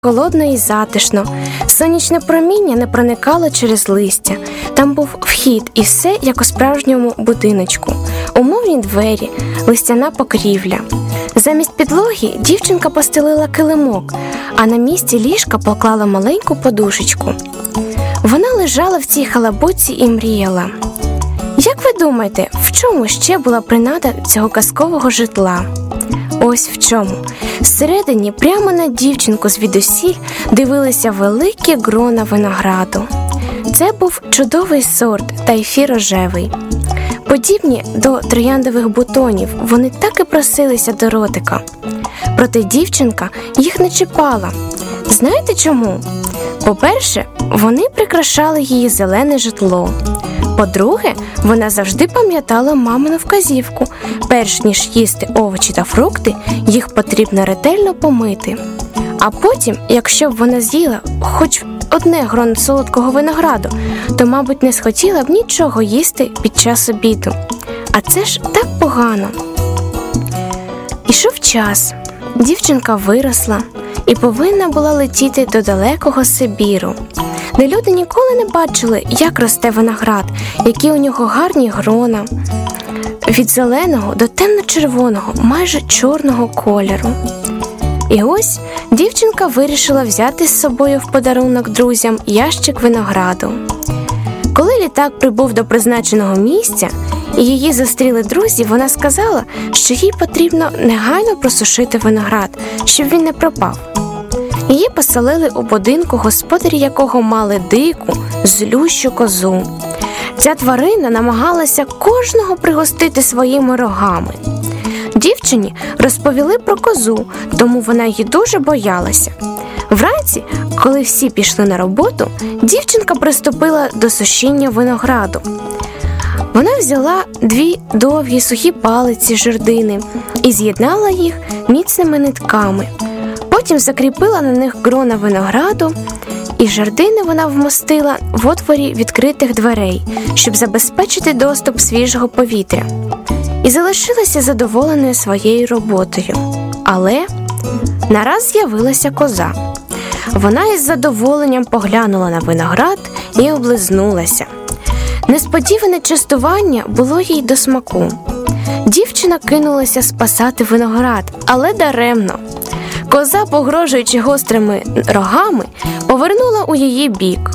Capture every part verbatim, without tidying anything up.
Холодно і затишно. Сонячне проміння не проникало через листя. Там був вхід і все, як у справжньому будиночку. Умовні двері, листяна покрівля. Замість підлоги дівчинка постелила килимок, а на місці ліжка поклала маленьку подушечку. Вона лежала в цій халабуці і мріяла. Як ви думаєте, в чому ще була принада цього казкового житла? Ось в чому. Всередині прямо на дівчинку звідусіль дивилися великі грона винограду. Це був чудовий сорт тайфі рожевий. Подібні до трояндових бутонів, вони так і просилися до ротика. Проте дівчинка їх не чіпала. Знаєте чому? По-перше, вони прикрашали її зелене житло. По-друге, вона завжди пам'ятала мамину вказівку. Перш ніж їсти овочі та фрукти, їх потрібно ретельно помити. А потім, якщо б вона з'їла хоч одне гроно солодкого винограду, то, мабуть, не схотіла б нічого їсти під час обіду. А це ж так погано. Ішов час. Дівчинка виросла і повинна була летіти до далекого Сибіру, де люди ніколи не бачили, як росте виноград, які у нього гарні грона, від зеленого до темно-червоного, майже чорного кольору. І ось дівчинка вирішила взяти з собою в подарунок друзям ящик винограду. Коли літак прибув до призначеного місця і її зустріли друзі, вона сказала, що їй потрібно негайно просушити виноград, щоб він не пропав. Її поселили у будинку, господарі якого мали дику, злющу козу. Ця тварина намагалася кожного пригостити своїми рогами. Дівчині розповіли про козу, тому вона її дуже боялася. Вранці, коли всі пішли на роботу, дівчинка приступила до сушіння винограду. Вона взяла дві довгі сухі палиці жердини і з'єднала їх міцними нитками. Потім закріпила на них грона винограду, і жердини вона вмостила в отворі відкритих дверей, щоб забезпечити доступ свіжого повітря. І залишилася задоволеною своєю роботою. Але нараз з'явилася коза. Вона із задоволенням поглянула на виноград і облизнулася. Несподіване частування було їй до смаку. Дівчина кинулася спасати виноград, але даремно. Коза, погрожуючи гострими рогами, повернула у її бік.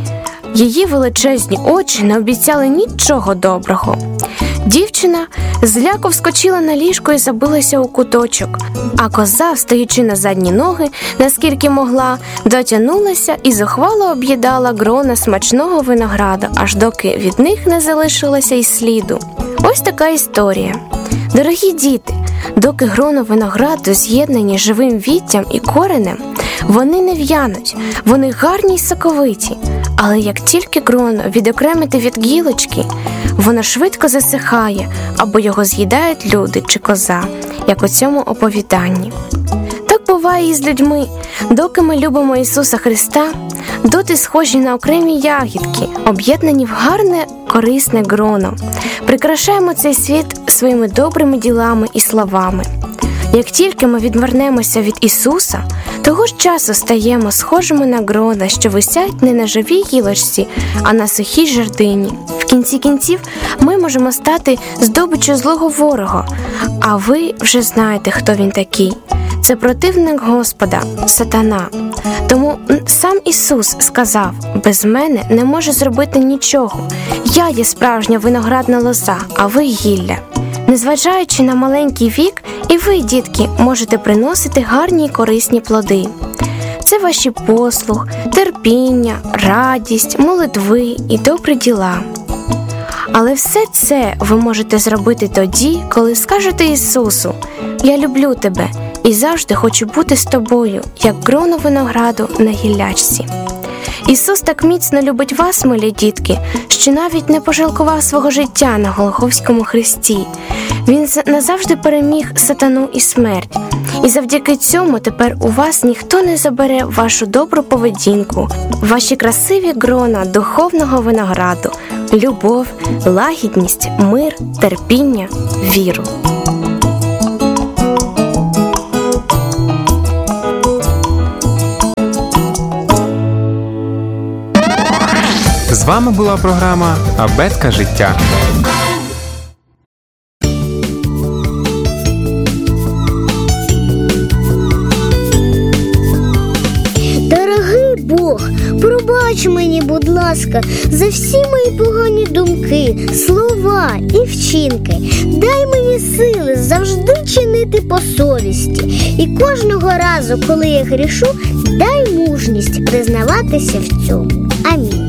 Її величезні очі не обіцяли нічого доброго. Дівчина зляко вскочила на ліжко і забилася у куточок, а коза, встаючи на задні ноги, наскільки могла, дотягнулася і зухвало об'їдала грона смачного винограда, аж доки від них не залишилося й сліду. Ось така історія. Дорогі діти, доки гроно винограду з'єднані живим віттям і коренем, вони не в'януть, вони гарні й соковиті. Але як тільки гроно відокремити від гілочки, воно швидко засихає, або його з'їдають люди чи коза, як у цьому оповіданні. Так буває і з людьми. Доки ми любимо Ісуса Христа, доти схожі на окремі ягідки, об'єднані в гарне, корисне гроно. Прикрашаємо цей світ своїми добрими ділами і словами. Як тільки ми відвернемося від Ісуса, того ж часу стаємо схожими на грона, що висять не на живій гілочці, а на сухій жердині. В кінці кінців ми можемо стати здобиччю злого ворога, а ви вже знаєте, хто він такий. Це противник Господа, сатана. Тому сам Ісус сказав: «Без мене не може зробити нічого. Я є справжня виноградна лоза, а ви гілля». Незважаючи на маленький вік, і ви, дітки, можете приносити гарні і корисні плоди. Це ваші послух, терпіння, радість, молитви і добрі діла. Але все це ви можете зробити тоді, коли скажете Ісусу: «Я люблю тебе і завжди хочу бути з тобою, як гроно винограду на гіллячці». Ісус так міцно любить вас, милі дітки, що навіть не пожалкував свого життя на Голгофському хресті. Він назавжди переміг сатану і смерть. І завдяки цьому тепер у вас ніхто не забере вашу добру поведінку, ваші красиві грона духовного винограду, любов, лагідність, мир, терпіння, віру. вами була програма «Абетка життя». Дорогий Бог, пробач мені, будь ласка, за всі мої погані думки, слова і вчинки. Дай мені сили завжди чинити по совісті. І кожного разу, коли я грішу, дай мужність признаватися в цьому. Амінь.